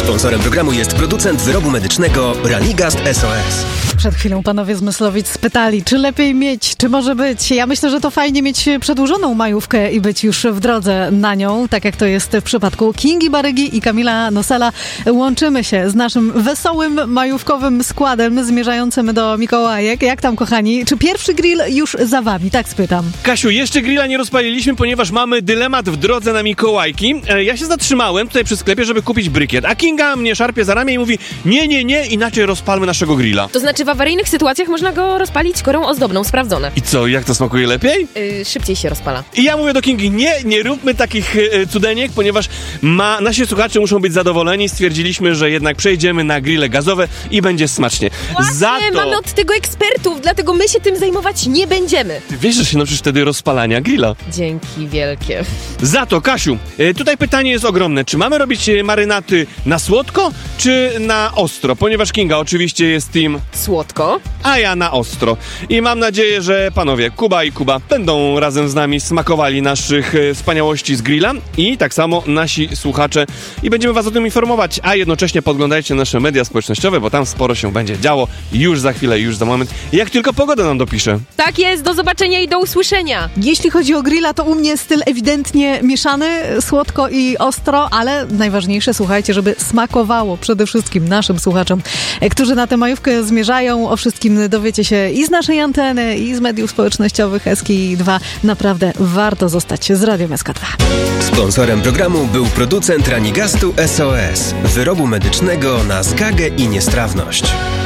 Sponsorem programu jest producent wyrobu medycznego Ranigast SOS. Przed chwilą panowie z Myslowic spytali, czy lepiej mieć, czy może być. Ja myślę, że to fajnie mieć przedłużoną majówkę i być już w drodze na nią, tak jak to jest w przypadku Kingi Barygi i Kamila Nosela. Łączymy się z naszym wesołym, majówkowym składem zmierzającym do Mikołajek. Jak tam, kochani? Czy pierwszy grill już za wami? Tak spytam. Kasiu, jeszcze grilla nie rozpaliliśmy, ponieważ mamy dylemat w drodze na Mikołajki. Ja się zatrzymałem tutaj przy sklepie, żeby kupić brykiet, a Kinga mnie szarpie za ramię i mówi nie, inaczej rozpalmy naszego grilla. To znaczy w awaryjnych sytuacjach można go rozpalić korą ozdobną, sprawdzone. I co, jak to smakuje lepiej? Szybciej się rozpala. I ja mówię do Kingi, nie róbmy takich cudeniek, ponieważ nasi słuchacze muszą być zadowoleni. Stwierdziliśmy, że jednak przejdziemy na grille gazowe i będzie smacznie. Właśnie, mamy od tego ekspertów, dlatego my się tym zajmować nie będziemy. Ty wiesz, że się nauczysz wtedy rozpalania grilla. Dzięki wielkie. Za to, Kasiu, tutaj pytanie jest ogromne. Czy mamy robić marynaty na słodko, czy na ostro? Ponieważ Kinga oczywiście jest team Słodko. a ja na ostro. I mam nadzieję, że panowie Kuba i Kuba będą razem z nami smakowali naszych wspaniałości z grilla i tak samo nasi słuchacze i będziemy was o tym informować, a jednocześnie podglądajcie nasze media społecznościowe, bo tam sporo się będzie działo już za chwilę, już za moment, jak tylko pogoda nam dopisze. Tak jest, do zobaczenia i do usłyszenia. Jeśli chodzi o grilla, to u mnie styl ewidentnie mieszany, słodko i ostro, ale najważniejsze, słuchajcie, żeby smakowało przede wszystkim naszym słuchaczom, którzy na tę majówkę zmierzają. O wszystkim dowiecie się i z naszej anteny, i z mediów społecznościowych SKI2. Naprawdę warto zostać z Radiem SK2. Sponsorem programu był producent Ranigastu SOS, wyrobu medycznego na zgagę i niestrawność.